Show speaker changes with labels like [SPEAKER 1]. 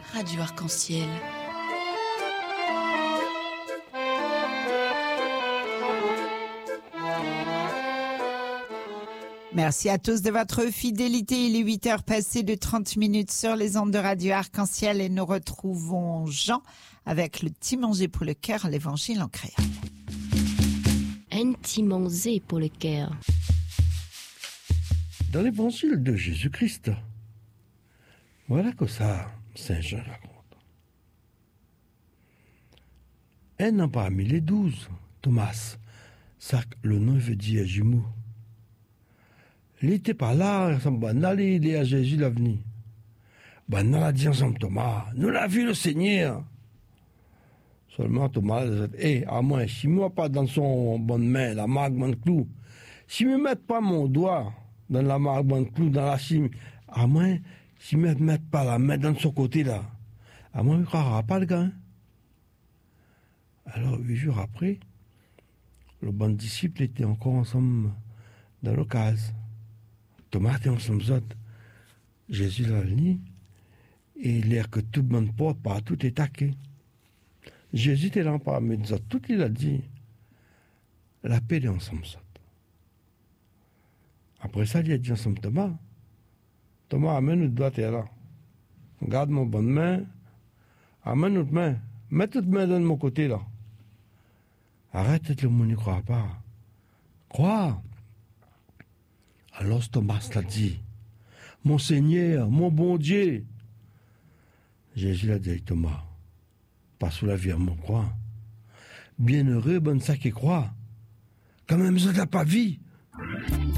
[SPEAKER 1] Radio Arc-en-Ciel.
[SPEAKER 2] Merci à tous de votre fidélité. Il est 8h passées de 30 minutes sur les ondes de Radio Arc-en-Ciel et nous retrouvons Jean avec le petit manger pour le cœur, l'évangile en créole.
[SPEAKER 3] Un petit manger pour le cœur.
[SPEAKER 4] Dans l'évangile de Jésus-Christ, voilà que ça, Saint Jean raconte. Un an parmi les 12, Thomas, ça le nom veut dire jumeau. Il n'était pas là, il est à Jésus l'avenir. Ben, on a dit ensemble, Thomas, nous l'avons vu le Seigneur. Seulement Thomas a dit, à moi, si moi pas dans son bonne main, la marque bonne clou, si me mette pas mon doigt dans la marque bonne clou, dans la cime, à moi, si me mette pas la main dans son côté là, à moi, il ne croira pas le gars. Alors, 8 jours après, le bon disciple était encore ensemble dans l'occasion. Thomas était ensemble autres. Jésus l'a venu et l'air que tout le monde porte partout est taqué. Jésus était là parmi nous autres. Tout il a dit, la paix est ensemble autres. Après ça, il a dit ensemble, Thomas, amène notre doigt là. Garde mon bonne main, amène notre main, mets toute main de mon côté là. Arrête le monde n'y croit pas. Crois. Alors Thomas l'a dit, mon Seigneur, mon bon Dieu. Jésus l'a dit, Thomas, pas sous la vie à mon croix. Bienheureux, bonne ça qui croit. Quand même, ça n'a pas vie.